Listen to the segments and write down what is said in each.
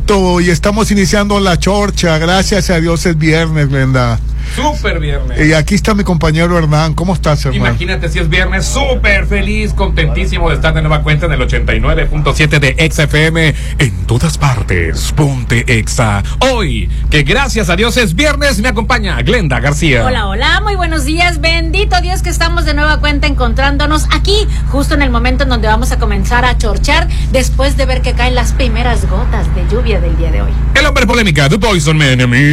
Listo, y estamos iniciando la chorcha. Gracias a Dios es viernes, Glenda. Súper viernes. Y aquí está mi compañero Hernán. ¿Cómo estás, hermano? Imagínate si es viernes, súper feliz, contentísimo de estar de nueva cuenta en el 89.7 de Exa FM. En todas partes, ponte Exa. Hoy, que gracias a Dios es viernes, me acompaña Glenda García. Hola, hola, muy buenos días. Bendito Dios que estamos de nueva cuenta encontrándonos aquí, justo en el momento en donde vamos a comenzar a chorchar, después de ver que caen las primeras gotas de lluvia del día de hoy. El hombre polémica, The Poison Man,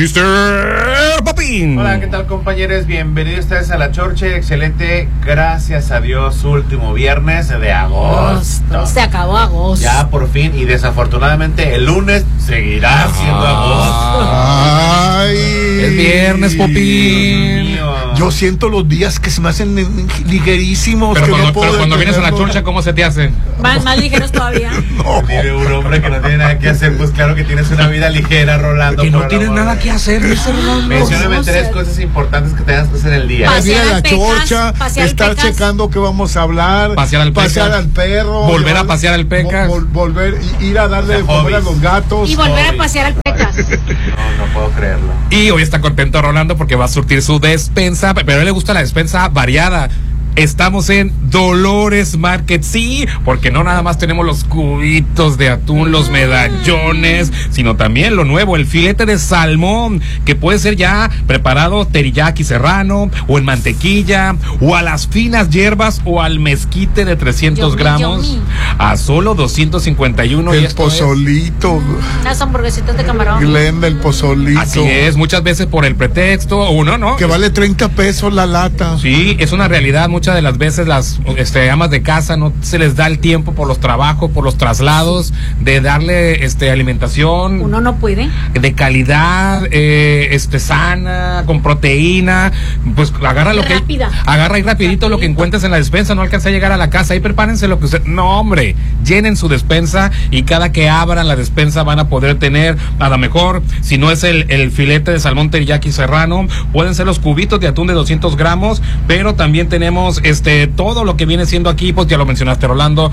Mr. Popín. Hola, ¿qué tal, compañeros? Bienvenidos ustedes a la Chorche. Excelente, gracias a Dios, último viernes de agosto. Se acabó agosto. Ya por fin, y desafortunadamente el lunes seguirá siendo agosto. Ay, es viernes, Popín. Yo siento los días que se me hacen ligerísimos. Pero que cuando vienes a la chorcha, ¿cómo se te hace? Más ligeros todavía. No. Mire, un hombre que no tiene nada que hacer, pues claro que tienes una vida ligera, Rolando. Que no tienes nada que hacer, Mencióname tres cosas importantes que tengas que hacer el día. Ir a la chorcha, estar checando qué vamos a hablar, pasear al perro, volver a pasear al Pecas, volver, ir a darle de comer a los gatos y volver a pasear al Pecas. No puedo creerlo. Y hoy está contento Rolando porque va a surtir su despensa, pero a él le gusta la despensa variada. Estamos en Dolores Market, sí, porque no nada más tenemos los cubitos de atún, los medallones, sino también lo nuevo, el filete de salmón, que puede ser ya preparado teriyaki serrano, o en mantequilla, o a las finas hierbas, o al mezquite de 300 gramos, a solo 251. El pozolito. Unas hamburguesitas de camarón. Glenda, el pozolito. Así es, muchas veces por el pretexto, o no. Que vale 30 pesos la lata. Sí, es una realidad. Muchas de las veces las amas de casa no se les da el tiempo por los trabajos, por los traslados, de darle alimentación. Uno no puede. De calidad, sana, con proteína. Pues agarra lo Rápida. Agarra ahí rapidito lo que encuentres en la despensa. No alcanza a llegar a la casa. Ahí prepárense lo que usted. No, hombre, llenen su despensa y cada que abran la despensa van a poder tener, a lo mejor, si no es el filete de salmón teriyaki serrano, pueden ser los cubitos de atún de 200 gramos, pero también tenemos todo lo que viene siendo aquí, pues ya lo mencionaste, Rolando,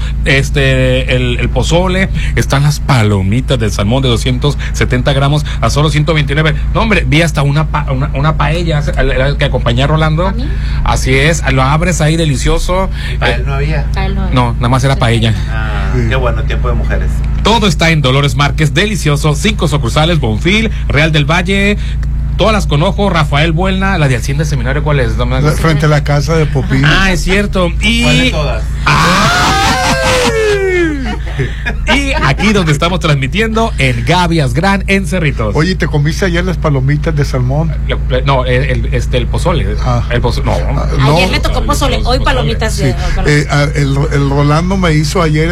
el pozole, están las palomitas del salmón de 270 gramos a solo 129. No, hombre, vi hasta una paella que acompañé a Rolando. ¿A mí? Así es, lo abres ahí delicioso. ¿Para él no había? No, nada más era paella. Qué bueno, tiempo de mujeres. Todo está en Dolores Márquez, delicioso, 5 sucursales, Bonfil, Real del Valle. Todas las conozco, Rafael Buelna, la de Hacienda Seminario, ¿cuál es? Frente a la casa de Popín. Es cierto. ¿Cuál de todas? Y aquí donde estamos transmitiendo, en Gavias Gran, en Cerritos. Oye, ¿te comiste ayer las palomitas de salmón? No, el pozole. El pozole. No. Ayer le tocó pozole, hoy palomitas. Sí. El Rolando me hizo ayer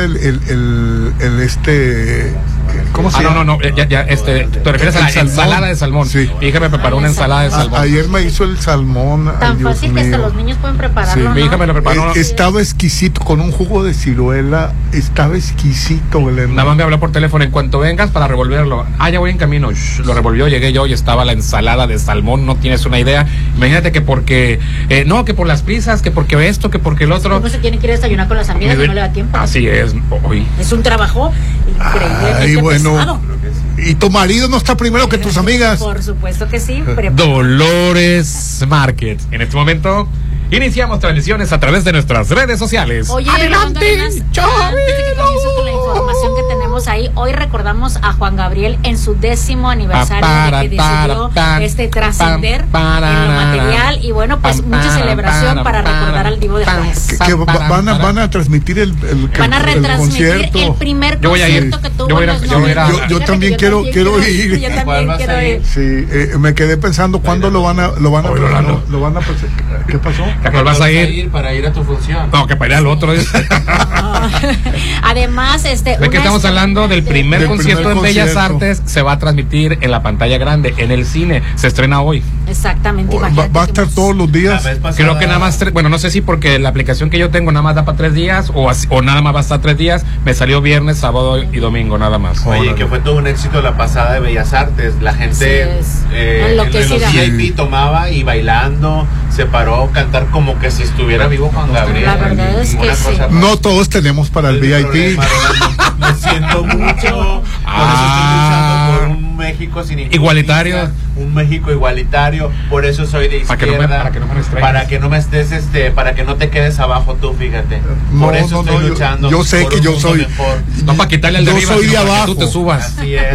¿cómo se llama? No, te refieres a la ensalada de salmón. Sí. Mi hija me preparó una ensalada de salmón. Ayer me hizo el salmón. Tan fácil que hasta los niños pueden prepararlo. Sí, mi hija me lo preparó. Estaba exquisito, con un jugo de ciruela. Estaba exquisito, Glenda. Nada más me habló por teléfono, en cuanto vengas para revolverlo. Ya voy en camino. Lo revolvió, llegué yo y estaba la ensalada de salmón. No tienes una idea. Imagínate que porque que por las prisas, que porque esto, que porque el otro. Uno se tiene que ir a desayunar con las amigas y no le da tiempo. Así es. Hoy es un trabajo increíble. Bueno. ¿Y tu marido no está primero que tus amigas? Por supuesto que sí. Dolores Market. En este momento iniciamos transmisiones a través de nuestras redes sociales. Oye, adelante, antes de que comiences con la información que tenemos ahí, hoy recordamos a Juan Gabriel en su 10º aniversario de que decidió trascender en lo material, y bueno, pues mucha celebración para recordar al Divo de Juárez. Que van a transmitir el retransmitir el primer concierto que tuvo. Yo también quiero ir. Yo también quiero ir. Sí, me quedé pensando cuándo lo van a presentar. ¿Qué pasó? ¿A cuál vas a ir? Para ir a tu función. No, que para ir al otro. Además, ve que estamos hablando del primer concierto en Bellas Artes. Se va a transmitir en la pantalla grande, en el cine. Se estrena hoy. Exactamente. ¿Va a estar todos los días? Creo que nada más no sé si porque la aplicación que yo tengo nada más da para 3 días o nada más va a estar 3 días. Me salió viernes, sábado y domingo nada más. Oye, que fue todo un éxito la pasada de Bellas Artes. La gente en los VIP tomaba y bailando, se paró a cantar como que si estuviera vivo Juan Gabriel. La verdad es que sí. No todos tenemos para el VIP. Lo siento mucho. Por eso estoy luchando México sin igualitario, un México igualitario, por eso soy de izquierda, para que no me estés para que no te quedes abajo tú, fíjate. Por eso estoy luchando. Yo sé que yo soy mejor. No para quitarle al de arriba, soy de abajo. Que tú te subas. Así es.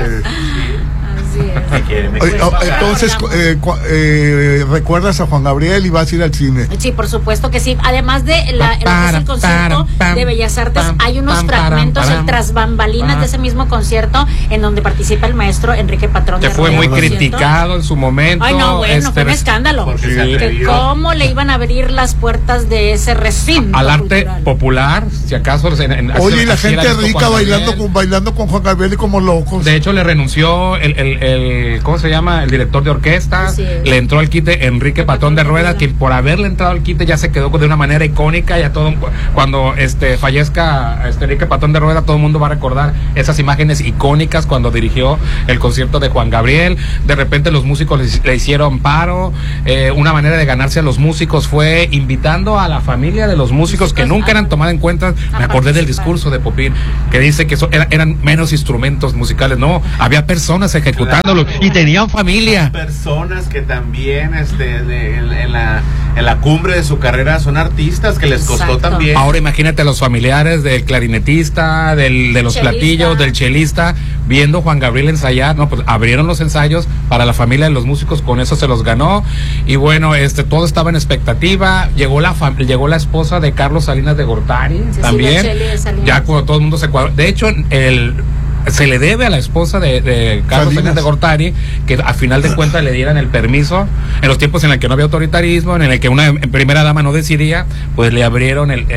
Entonces, ¿recuerdas a Juan Gabriel y vas a ir al cine? Sí, por supuesto que sí. Además de el concierto de Bellas Artes, hay unos fragmentos tras bambalinas de ese mismo concierto en donde participa el maestro Enrique Patrón de Rueda. Que fue muy criticado en su momento. Ay, no, bueno, fue un escándalo. Que cómo le iban a abrir las puertas de ese recinto al arte cultural popular, si acaso. Oye, y la gente rica bailando con Juan Gabriel y como locos. De hecho, le renunció ¿cómo se llama? El director de orquesta. Le entró al quite Enrique Patrón de Rueda, que por haberle entrado al quite ya se quedó de una manera icónica. Ya todo, cuando fallezca Enrique Patrón de Rueda, todo el mundo va a recordar esas imágenes icónicas cuando dirigió el concierto de Juan Gabriel. De repente los músicos le hicieron paro. Una manera de ganarse a los músicos fue invitando a la familia de los músicos que nunca eran tomados en cuenta. Me acordé del discurso de Popín, que dice que eran menos instrumentos musicales. No, había personas ejecutándolos y tenían familia. Personas que también en la cumbre de su carrera son artistas que les costó también. Ahora imagínate a los familiares del clarinetista, de los chelista, platillos, del chelista, viendo Juan Gabriel ensayar. No, pues abrieron los ensayos para la familia de los músicos, con eso se los ganó. Y bueno, todo estaba en expectativa. Llegó la esposa de Carlos Salinas de Gortari, también. Ya cuando todo el mundo se cuadró. De hecho, se le debe a la esposa de Carlos Salinas de Gortari que a final de cuentas le dieran el permiso en los tiempos en el que no había autoritarismo, en el que una primera dama no decidía, pues le abrieron el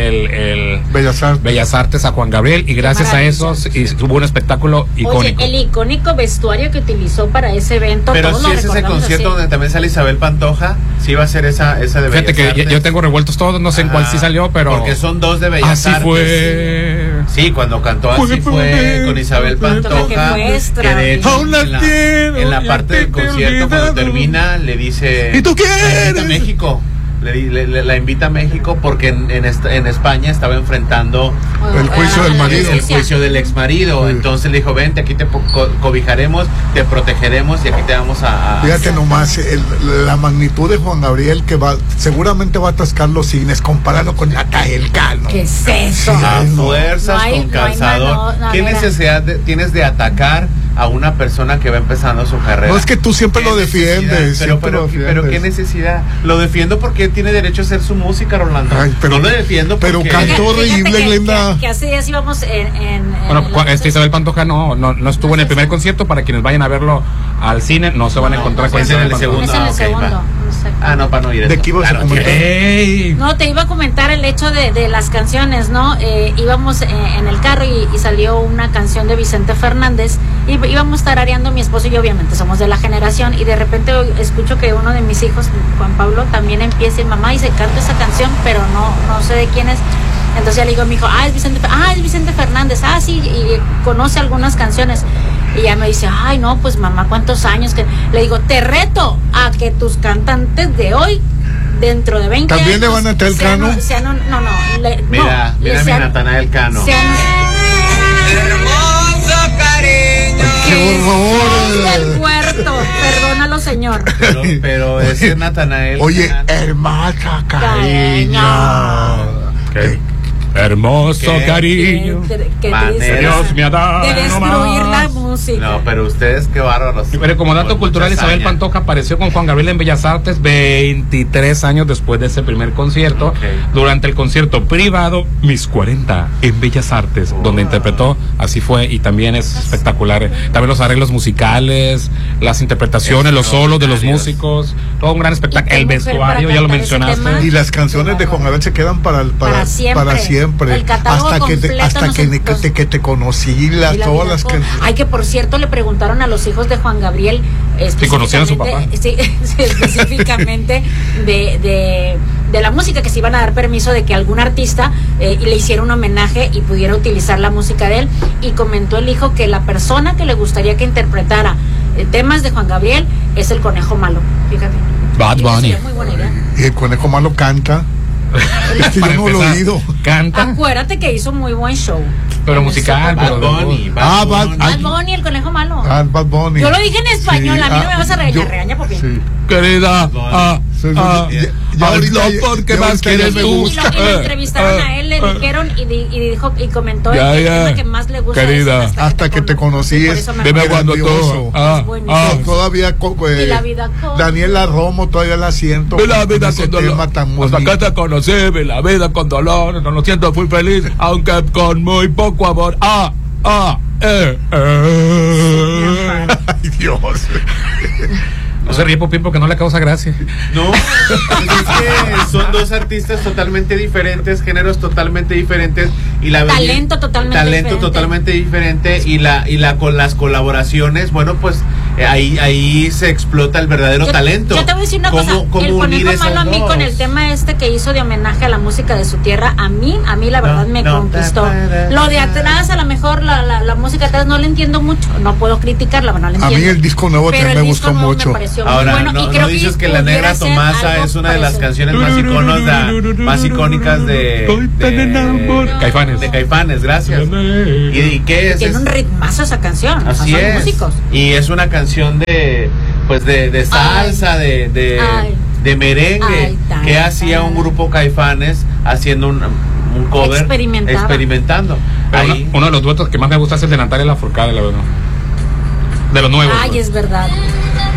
Bellas Artes a Juan Gabriel, y gracias a eso hubo un espectáculo icónico. Oye, el icónico vestuario que utilizó para ese evento. Pero si es ese concierto donde también sale Isabel Pantoja, sí va a ser esa de Bellas Artes. Fíjate que yo tengo revueltos todos, no sé en cuál sí salió, pero porque son dos de Bellas Artes. Así fue. Sí, cuando cantó Así fue con Isabel Pantoja, que de hecho en la parte del concierto cuando termina le dice, ¿y tú quieres? La invita a México, la invita a México porque en España estaba enfrentando el juicio del marido, el juicio del ex marido. Entonces le dijo, vente, aquí te cobijaremos, te protegeremos y aquí te vamos a fíjate nomás la magnitud de Juan Gabriel, que seguramente va a atascar los cines comparado con Natael Cano. ¿Qué es eso? A fuerzas con calzador. ¿Qué necesidad tienes de atacar a una persona que va empezando su carrera? No, es que tú siempre lo defiendes. Pero ¿qué necesidad? Lo defiendo porque tiene derecho a hacer su música, Rolando. Ay, pero, no lo defiendo porque... Pero cantó horrible, Glenda. Que hace días íbamos bueno, Isabel Pantoja no estuvo en el primer concierto. Para quienes vayan a verlo al cine, no se van a encontrar con Isabel Pantoja. Es en el segundo. No, para no ir. ¿De qué ibas a comentar? No, te iba a comentar el hecho de las canciones, ¿no? Íbamos en el carro y salió una canción de Vicente Fernández y íbamos tarareando mi esposo y yo, obviamente somos de la generación, y de repente escucho que uno de mis hijos, Juan Pablo, también empieza, mamá, y se canta esa canción, pero no sé de quién es. Entonces ya le digo a mi hijo, es Vicente Fernández, sí, y conoce algunas canciones. Y ya me dice, no, pues mamá, ¿cuántos años? Le digo, te reto a que tus cantantes de hoy, dentro de 20 ¿también años... le van a Natanael Cano? Mira mi Natanael Cano. Hermoso cariño. ¡Qué horror! Del puerto, perdónalo, señor. Pero ese Natanael... Oye, hermoso cariño. Hermoso cariño. Dios me ha dado de destruir la música. No, pero ustedes qué bárbaros. Pero como dato cultural, Isabel Pantoja apareció con Juan Gabriel en Bellas Artes 23 años después de ese primer concierto. Durante el concierto privado Mis 40 en Bellas Artes, donde interpretó Así Fue, y también es espectacular. También los arreglos musicales, las interpretaciones, los solos de los músicos, todo un gran espectáculo. El vestuario, ya lo mencionaste. Y las canciones de Juan Gabriel se quedan para siempre. Hasta que te conocí, todas las que... que por cierto le preguntaron a los hijos de Juan Gabriel si conocían a su papá. Sí, específicamente de la música, que se iban a dar permiso de que algún artista le hiciera un homenaje y pudiera utilizar la música de él, y comentó el hijo que la persona que le gustaría que interpretara temas de Juan Gabriel es el Conejo Malo, fíjate. Bad Bunny. Muy buena idea. Y el Conejo Malo canta. Yo no lo he oído. Canta. Acuérdate que hizo muy buen show. Pero musical, Bad Bunny. Bad Bunny, el conejo malo. Bad Bunny. Yo lo dije en español, a mí no me vas a regañar porque. Sí. Querida, ¿qué más quieres tú? Y lo entrevistaron a él, le dijeron y comentó el tema que más le gusta. Querida, hasta que te conocí dime cuando todo. Todavía Daniela Romo todavía la siento. Ve la vida con dolor. Hasta que te conocí, ve la vida con dolor. No lo siento, fui feliz, aunque con muy poco amor. Ay, Dios. No se ríe Popín porque no le causa gracia. No, es que son dos artistas totalmente diferentes, géneros totalmente diferentes y la talento totalmente diferente y con las colaboraciones, bueno, pues ahí se explota el verdadero talento. Yo te voy a decir una cosa, el conejo malo a mí con el tema que hizo de homenaje a la música de su tierra, a mí la verdad me conquistó. Lo de atrás, a lo mejor la música de atrás no le entiendo mucho, no puedo criticarla, no le entiendo. A mí el disco nuevo también me gustó mucho. Ahora, bueno, no, y creo no dices que La Negra Tomasa es una de las canciones más icónicas de Caifanes. De Caifanes, gracias. ¿Y qué es? Tiene un ritmazo esa canción. Así es. Músicos. Y es una canción de salsa, de merengue, que hacía un grupo Caifanes haciendo un cover experimentando. Uno de los duetos que más me gusta es el de Natalia Lafourcade, la verdad. De los nuevos. Ay, es verdad.